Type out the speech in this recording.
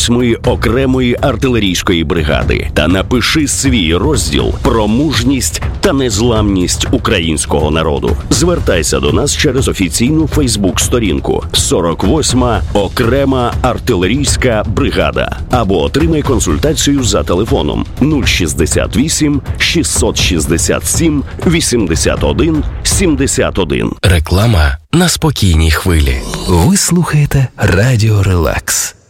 48-ї окремої артилерійської бригади та напиши свій розділ про мужність та незламність українського народу. Звертайся до нас через офіційну Фейсбук-сторінку 48-ма окрема артилерійська бригада або отримай консультацію за телефоном 068 667 81 71. Реклама на спокійній хвилі. Ви слухаєте Радіо Релакс.